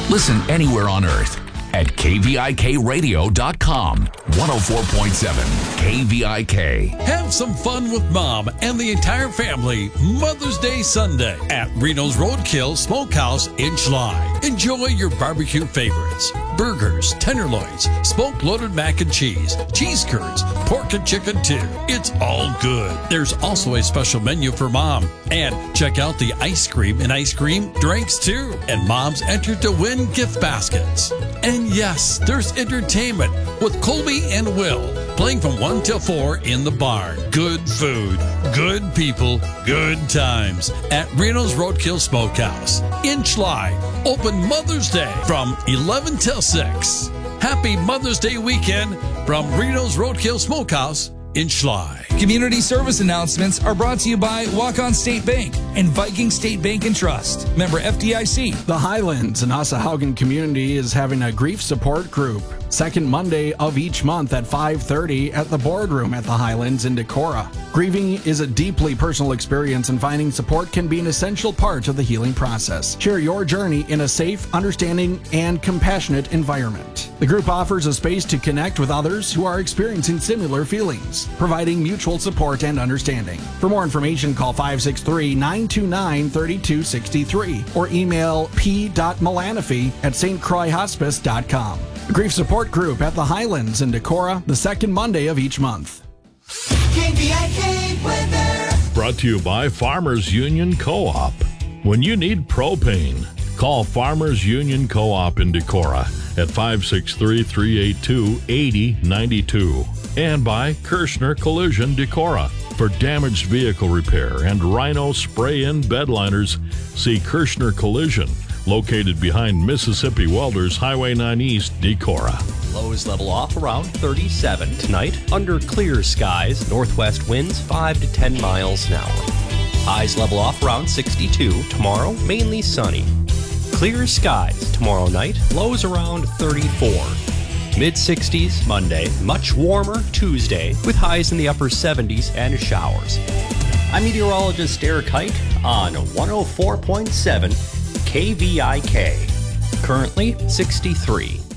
Listen anywhere on earth at kvikradio.com. 104.7 KVIK. Have some fun with Mom and the entire family Mother's Day Sunday at Reno's Roadkill Smokehouse in Schley. Enjoy your barbecue favorites. Burgers, tenderloins, smoke-loaded mac and cheese curds, pork and chicken too. It's all good. There's also a special menu for Mom. And check out the ice cream and ice cream drinks too. And Mom's entered to win gift baskets. And yes, there's entertainment with Colby and Will playing from 1 till 4 in the barn. Good food, good people, good times at Reno's Roadkill Smokehouse in Schley. Open Mother's Day from 11 till 6. Happy Mother's Day weekend from Reno's Roadkill Smokehouse in Schley. Community service announcements are brought to you by Walk-On State Bank and Viking State Bank and Trust. Member FDIC. The Highlands and Ossahaugen community is having a grief support group. Second Monday of each month at 5:30 at the boardroom at the Highlands in Decorah. Grieving is a deeply personal experience, and finding support can be an essential part of the healing process. Share your journey in a safe, understanding, and compassionate environment. The group offers a space to connect with others who are experiencing similar feelings, providing mutual support and understanding. For more information, call 563-929-3263 or email p.melaniphy@stcroixhospice.com. The Grief Support Group at the Highlands in Decorah, the second Monday of each month. KVIK weather. Brought to you by Farmers Union Co-op. When you need propane, call Farmers Union Co-op in Decorah at 563-382-8092. And by Kirschner Collision Decorah. For damaged vehicle repair and Rhino spray-in bedliners, see Kirschner Collision, located behind Mississippi Welders Highway 9 East, Decorah. Lows level off around 37 tonight. Under clear skies, northwest winds 5 to 10 miles an hour. Highs level off around 62. Tomorrow, mainly sunny. Clear skies tomorrow night. Lows around 34. Mid-60s Monday. Much warmer Tuesday with highs in the upper 70s and showers. I'm meteorologist Eric Hike on 104.7 KVIK. Currently 63.